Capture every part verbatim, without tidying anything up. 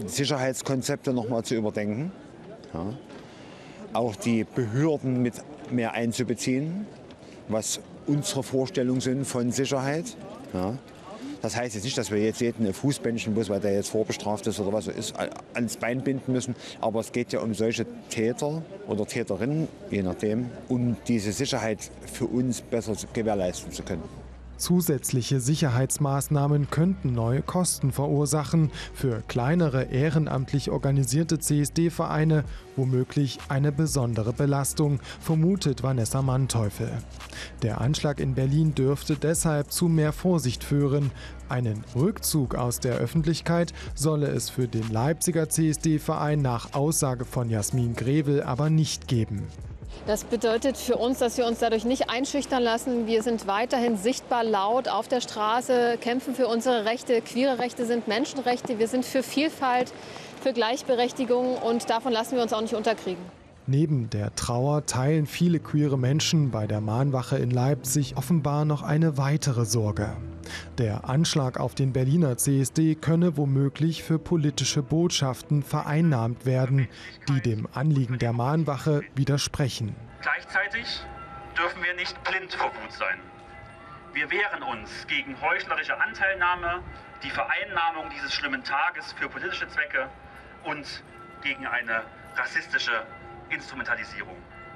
Sicherheitskonzepte noch mal zu überdenken. Ja. Auch die Behörden mit mehr einzubeziehen, was unsere Vorstellungen sind von Sicherheit. Ja. Das heißt jetzt nicht, dass wir jetzt jeden Fußbändchen, bloß weil der jetzt vorbestraft ist oder was ist, ans Bein binden müssen. Aber es geht ja um solche Täter oder Täterinnen, je nachdem, um diese Sicherheit für uns besser gewährleisten zu können. Zusätzliche Sicherheitsmaßnahmen könnten neue Kosten verursachen, für kleinere ehrenamtlich organisierte C S D-Vereine womöglich eine besondere Belastung, vermutet Vanessa Manteuffel. Der Anschlag in Berlin dürfte deshalb zu mehr Vorsicht führen. Einen Rückzug aus der Öffentlichkeit solle es für den Leipziger C S D-Verein nach Aussage von Jasmin Grevel aber nicht geben. Das bedeutet für uns, dass wir uns dadurch nicht einschüchtern lassen. Wir sind weiterhin sichtbar laut auf der Straße, kämpfen für unsere Rechte. Queere Rechte sind Menschenrechte. Wir sind für Vielfalt, für Gleichberechtigung und davon lassen wir uns auch nicht unterkriegen. Neben der Trauer teilen viele queere Menschen bei der Mahnwache in Leipzig offenbar noch eine weitere Sorge. Der Anschlag auf den Berliner C S D könne womöglich für politische Botschaften vereinnahmt werden, die dem Anliegen der Mahnwache widersprechen. Gleichzeitig dürfen wir nicht blind vor Wut sein. Wir wehren uns gegen heuchlerische Anteilnahme, die Vereinnahmung dieses schlimmen Tages für politische Zwecke und gegen eine rassistische Instrumentalisierung.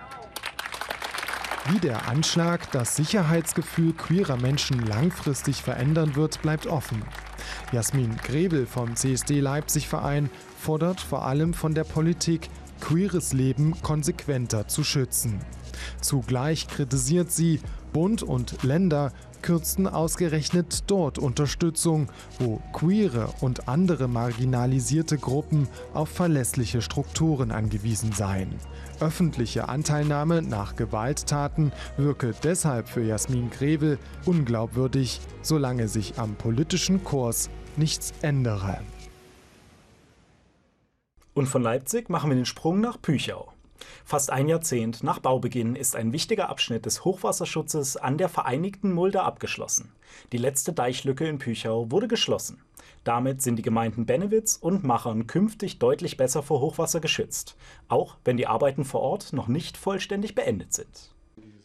Wie der Anschlag das Sicherheitsgefühl queerer Menschen langfristig verändern wird, bleibt offen. Jasmin Grevel vom C S D Leipzig-Verein fordert vor allem von der Politik, queeres Leben konsequenter zu schützen. Zugleich kritisiert sie, Bund und Länder kürzten ausgerechnet dort Unterstützung, wo queere und andere marginalisierte Gruppen auf verlässliche Strukturen angewiesen seien. Öffentliche Anteilnahme nach Gewalttaten wirke deshalb für Jasmin Grevel unglaubwürdig, solange sich am politischen Kurs nichts ändere. Und von Leipzig machen wir den Sprung nach Püchau. Fast ein Jahrzehnt nach Baubeginn ist ein wichtiger Abschnitt des Hochwasserschutzes an der Vereinigten Mulde abgeschlossen. Die letzte Deichlücke in Püchau wurde geschlossen. Damit sind die Gemeinden Bennewitz und Machern künftig deutlich besser vor Hochwasser geschützt, auch wenn die Arbeiten vor Ort noch nicht vollständig beendet sind.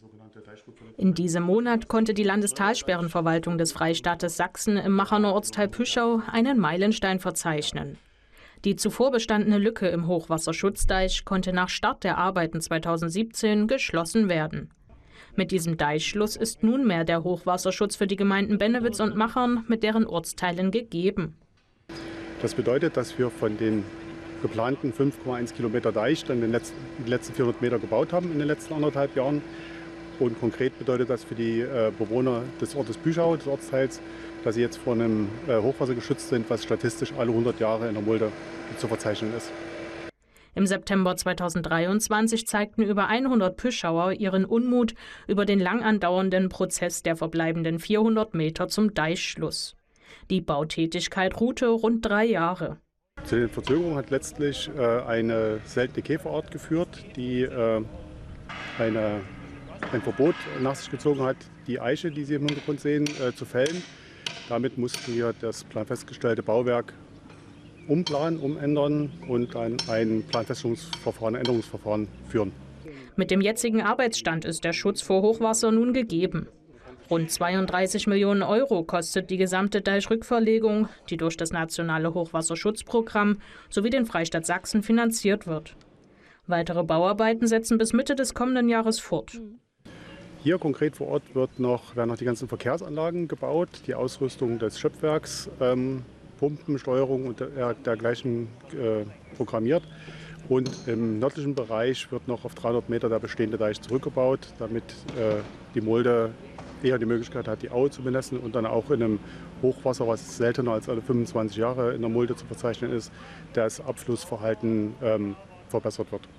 In diesem Monat konnte die Landestalsperrenverwaltung des Freistaates Sachsen im Macherner Ortsteil Püchau einen Meilenstein verzeichnen. Die zuvor bestandene Lücke im Hochwasserschutzdeich konnte nach Start der Arbeiten zweitausendsiebzehn geschlossen werden. Mit diesem Deichschluss ist nunmehr der Hochwasserschutz für die Gemeinden Bennewitz und Machern mit deren Ortsteilen gegeben. Das bedeutet, dass wir von den geplanten fünf Komma eins Kilometer Deich dann den letzten, die letzten vierhundert Meter gebaut haben in den letzten anderthalb Jahren. Und konkret bedeutet das für die äh, Bewohner des Ortes Püchau, des Ortsteils, dass sie jetzt vor einem äh, Hochwasser geschützt sind, was statistisch alle hundert Jahre in der Mulde zu verzeichnen ist. Im September zweitausenddreiundzwanzig zeigten über hundert Püschauer ihren Unmut über den lang andauernden Prozess der verbleibenden vierhundert Meter zum Deichschluss. Die Bautätigkeit ruhte rund drei Jahre. Zu den Verzögerungen hat letztlich äh, eine seltene Käferart geführt, die äh, eine, ein Verbot nach sich gezogen hat, die Eiche, die Sie im Hintergrund sehen, äh, zu fällen. Damit mussten wir das planfestgestellte Bauwerk umplanen, umändern und dann ein Planfeststellungsverfahren, Änderungsverfahren führen. Mit dem jetzigen Arbeitsstand ist der Schutz vor Hochwasser nun gegeben. Rund zweiunddreißig Millionen Euro kostet die gesamte Deichrückverlegung, die durch das Nationale Hochwasserschutzprogramm sowie den Freistaat Sachsen finanziert wird. Weitere Bauarbeiten setzen bis Mitte des kommenden Jahres fort. Hier konkret vor Ort wird noch, werden noch die ganzen Verkehrsanlagen gebaut, die Ausrüstung des Schöpfwerks, ähm, Pumpensteuerung und der, dergleichen äh, programmiert. Und im nördlichen Bereich wird noch auf dreihundert Meter der bestehende Deich zurückgebaut, damit äh, die Mulde eher die Möglichkeit hat, die Aue zu benetzen und dann auch in einem Hochwasser, was seltener als alle fünfundzwanzig Jahre in der Mulde zu verzeichnen ist, das Abflussverhalten ähm, verbessert wird.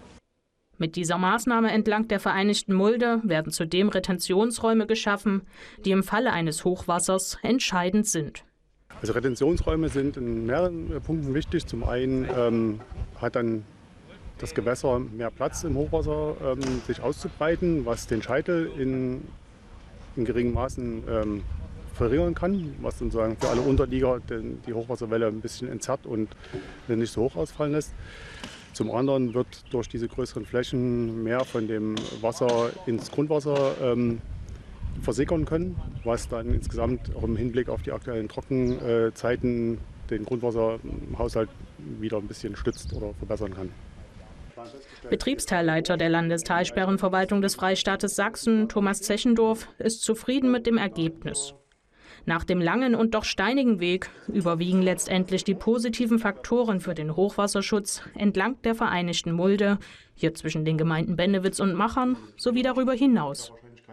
Mit dieser Maßnahme entlang der Vereinigten Mulde werden zudem Retentionsräume geschaffen, die im Falle eines Hochwassers entscheidend sind. Also Retentionsräume sind in mehreren Punkten wichtig. Zum einen ähm, hat dann das Gewässer mehr Platz im Hochwasser ähm, sich auszubreiten, was den Scheitel in, in geringen Maßen ähm, verringern kann, was dann sagen für alle Unterlieger den, die Hochwasserwelle ein bisschen entzerrt und nicht so hoch ausfallen lässt. Zum anderen wird durch diese größeren Flächen mehr von dem Wasser ins Grundwasser ähm, versickern können, was dann insgesamt auch im Hinblick auf die aktuellen Trockenzeiten den Grundwasserhaushalt wieder ein bisschen stützt oder verbessern kann. Betriebsteilleiter der Landestalsperrenverwaltung des Freistaates Sachsen, Thomas Zechendorf, ist zufrieden mit dem Ergebnis. Nach dem langen und doch steinigen Weg überwiegen letztendlich die positiven Faktoren für den Hochwasserschutz entlang der Vereinigten Mulde, hier zwischen den Gemeinden Bennewitz und Machern, sowie darüber hinaus.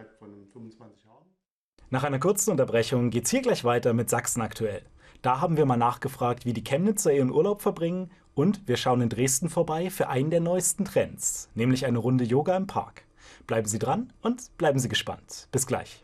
Nach einer kurzen Unterbrechung geht's hier gleich weiter mit Sachsen aktuell. Da haben wir mal nachgefragt, wie die Chemnitzer ihren Urlaub verbringen, und wir schauen in Dresden vorbei für einen der neuesten Trends, nämlich eine Runde Yoga im Park. Bleiben Sie dran und bleiben Sie gespannt. Bis gleich.